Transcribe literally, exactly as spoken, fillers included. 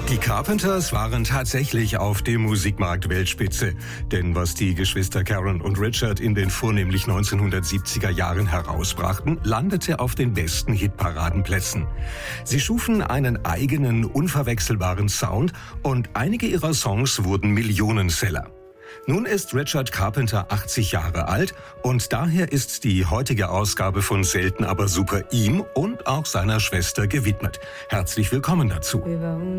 Die Carpenters waren tatsächlich auf dem Musikmarkt Weltspitze. Denn was die Geschwister Karen und Richard in den vornehmlich neunzehnhundertsiebziger Jahren herausbrachten, landete auf den besten Hitparadenplätzen. Sie schufen einen eigenen, unverwechselbaren Sound und einige ihrer Songs wurden Millionenseller. Nun ist Richard Carpenter achtzig Jahre alt und daher ist die heutige Ausgabe von Selten aber super ihm und auch seiner Schwester gewidmet. Herzlich willkommen dazu.